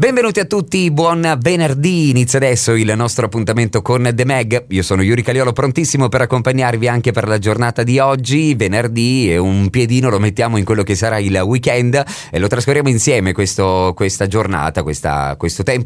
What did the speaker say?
Benvenuti a tutti, buon venerdì, inizia adesso il nostro appuntamento con The Mag. Io sono Yuri Caliolo, prontissimo per accompagnarvi anche per la giornata di oggi, venerdì, e un piedino lo mettiamo in quello che sarà il weekend e lo trascorriamo insieme questa giornata, questo tempo